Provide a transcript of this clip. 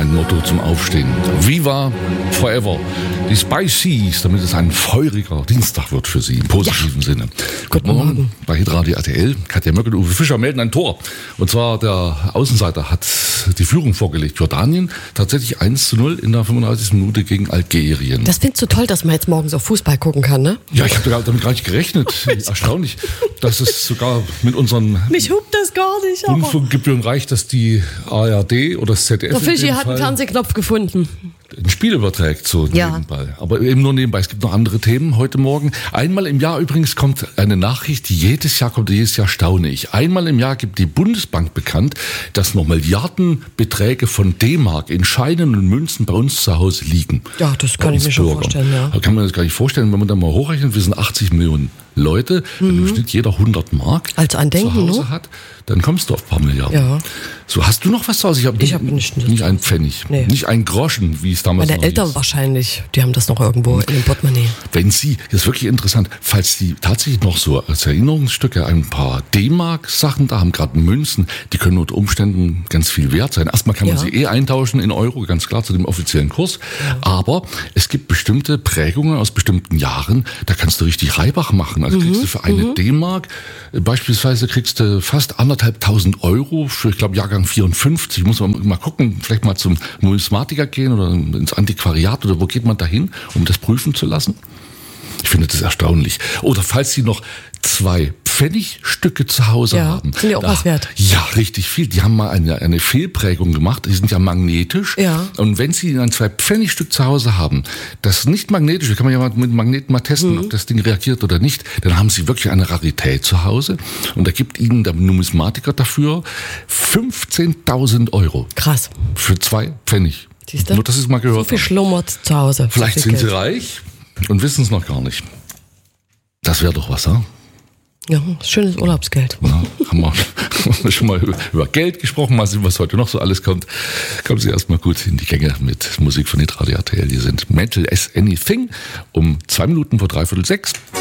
ein Motto zum Aufstehen. Viva Forever. Die Spices, damit es ein feuriger Dienstag wird für Sie im positiven Sinne. Guten Morgen. Bei Hitradio RTL. Katja Möckel und Uwe Fischer melden ein Tor. Und zwar der Außenseiter hat die Führung vorgelegt. Jordanien tatsächlich 1:0 in der 35. Minute gegen Algerien. Das findest du toll, dass man jetzt morgens auf Fußball gucken kann, ne? Ja, ich habe damit gar nicht gerechnet. Erstaunlich, dass es sogar mit unseren Mich hupt das gar nicht, aber Rundfunkgebühren reicht, dass die ARD oder das ZDF der Fischi hat einen Fernsehknopf gefunden. ein Spiel überträgt, so nebenbei. Aber eben nur nebenbei. Es gibt noch andere Themen heute Morgen. Einmal im Jahr übrigens kommt eine Nachricht, die jedes Jahr staune ich. Einmal im Jahr gibt die Bundesbank bekannt, dass noch Milliardenbeträge von D-Mark in Scheinen und Münzen bei uns zu Hause liegen. Ja, das kann ich mir schon vorstellen, ja. Da kann man das gar nicht vorstellen, wenn man da mal hochrechnet, wir sind 80 Millionen Leute, wenn im Schnitt jeder 100 Mark als Andenken, zu Hause ne? hat, dann kommst du auf ein paar Milliarden. Ja. So, hast du noch was zu Hause? Ich hab nicht einen Pfennig, Nee. nicht einen Groschen, wie es damals Meine noch Eltern hieß. wahrscheinlich, die haben das noch irgendwo in dem Portemonnaie. Wenn Sie, das ist wirklich interessant, falls Sie tatsächlich noch so als Erinnerungsstücke ein paar D-Mark-Sachen da haben, gerade Münzen, die können unter Umständen ganz viel wert sein. Erstmal kann man sie eintauschen in Euro, ganz klar zu dem offiziellen Kurs. Ja. Aber es gibt bestimmte Prägungen aus bestimmten Jahren, da kannst du richtig Reibach machen. Also kriegst du für eine D-Mark, beispielsweise kriegst du fast 1.500 Euro für, ich glaube, Jahrgang 54. Muss man mal gucken, vielleicht mal zum Numismatiker gehen oder ins Antiquariat oder wo geht man da hin, um das prüfen zu lassen? Ich finde das erstaunlich. Oder falls Sie noch 2 Pfennigstücke zu Hause haben. Sind ja auch was wert. Ja, richtig viel. Die haben mal eine Fehlprägung gemacht. Die sind ja magnetisch. Ja. Und wenn Sie ein 2 Pfennigstück zu Hause haben, das nicht magnetisch, kann man ja mal mit Magneten mal testen, ob das Ding reagiert oder nicht, dann haben Sie wirklich eine Rarität zu Hause. Und da gibt Ihnen der Numismatiker dafür 15.000 Euro. Krass. Für 2 Pfennig. Siehst du? Nur, dass Sie es mal gehört So viel haben. schlummert zu Hause. Vielleicht so viel sind Sie Geld. reich und wissen es noch gar nicht. Das wäre doch was, ja? Ja, schönes Urlaubsgeld. Ja, haben wir schon mal über Geld gesprochen. Mal sehen, was heute noch so alles kommt. Kommen Sie erstmal gut in die Gänge mit Musik von Hitradio RTL. Die sind Mental as Anything um 2 Minuten vor 5:45.